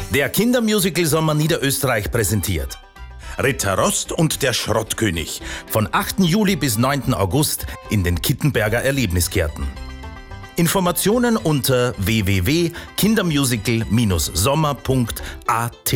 Der Kindermusical Sommer Niederösterreich präsentiert Ritter Rost und der Schrottkönig von 8. Juli bis 9. August in den Kittenberger Erlebnisgärten. Informationen unter www.kindermusical-sommer.at.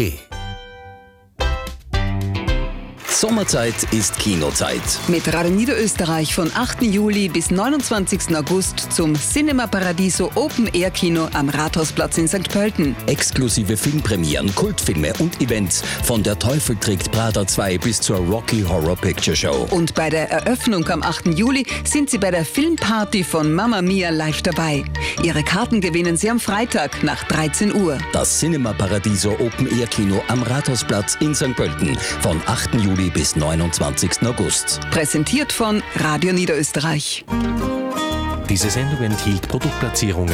Sommerzeit ist Kinozeit. Mit Radio Niederösterreich von 8. Juli bis 29. August zum Cinema Paradiso Open Air Kino am Rathausplatz in St. Pölten. Exklusive Filmpremieren, Kultfilme und Events von Der Teufel trägt Prada 2 bis zur Rocky Horror Picture Show. Und bei der Eröffnung am 8. Juli sind Sie bei der Filmparty von Mamma Mia live dabei. Ihre Karten gewinnen Sie am Freitag nach 13 Uhr. Das Cinema Paradiso Open Air Kino am Rathausplatz in St. Pölten von 8. Juli bis 29. August. Präsentiert von Radio Niederösterreich. Diese Sendung enthielt Produktplatzierungen.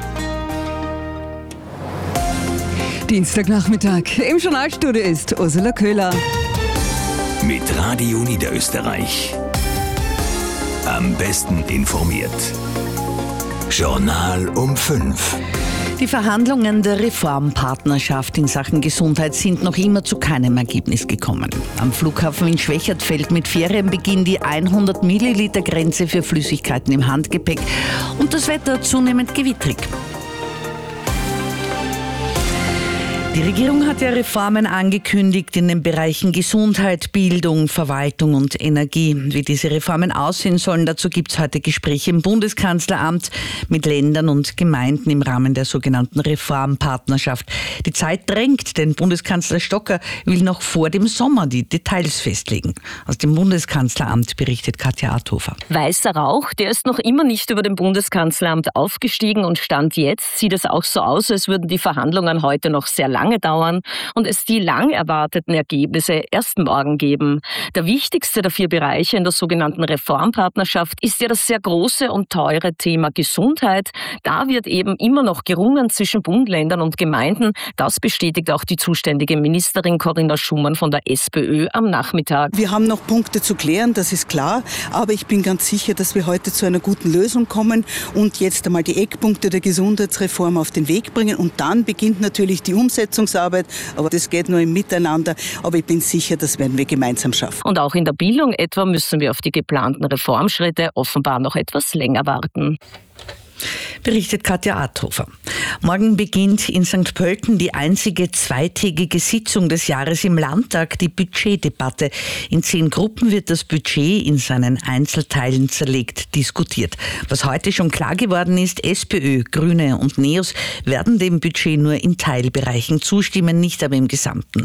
Dienstagnachmittag. Im Journalstudio ist Ursula Köhler. Mit Radio Niederösterreich. Am besten informiert. Journal um 5. Die Verhandlungen der Reformpartnerschaft in Sachen Gesundheit sind noch immer zu keinem Ergebnis gekommen. Am Flughafen in Schwächert fällt mit Ferienbeginn die 100 Milliliter Grenze für Flüssigkeiten im Handgepäck und das Wetter zunehmend gewittrig. Die Regierung hat ja Reformen angekündigt in den Bereichen Gesundheit, Bildung, Verwaltung und Energie. Wie diese Reformen aussehen sollen, dazu gibt es heute Gespräche im Bundeskanzleramt mit Ländern und Gemeinden im Rahmen der sogenannten Reformpartnerschaft. Die Zeit drängt, denn Bundeskanzler Stocker will noch vor dem Sommer die Details festlegen. Aus dem Bundeskanzleramt berichtet Katja Athofer. Weißer Rauch, der ist noch immer nicht über dem Bundeskanzleramt aufgestiegen und Stand jetzt sieht es auch so aus, als würden die Verhandlungen heute noch sehr lange dauern und es die lang erwarteten Ergebnisse erst morgen geben. Der wichtigste der 4 Bereiche in der sogenannten Reformpartnerschaft ist ja das sehr große und teure Thema Gesundheit. Da wird eben immer noch gerungen zwischen Bund, Ländern und Gemeinden. Das bestätigt auch die zuständige Ministerin Corinna Schumann von der SPÖ am Nachmittag. Wir haben noch Punkte zu klären, das ist klar, aber ich bin ganz sicher, dass wir heute zu einer guten Lösung kommen und jetzt einmal die Eckpunkte der Gesundheitsreform auf den Weg bringen und dann beginnt natürlich die Umsetzungsarbeit, aber das geht nur im Miteinander. Aber ich bin sicher, das werden wir gemeinsam schaffen. Und auch in der Bildung etwa müssen wir auf die geplanten Reformschritte offenbar noch etwas länger warten. Berichtet Katja Athofer. Morgen beginnt in St. Pölten die einzige zweitägige Sitzung des Jahres im Landtag, die Budgetdebatte. In 10 Gruppen wird das Budget in seinen Einzelteilen zerlegt diskutiert. Was heute schon klar geworden ist, SPÖ, Grüne und NEOS werden dem Budget nur in Teilbereichen zustimmen, nicht aber im Gesamten.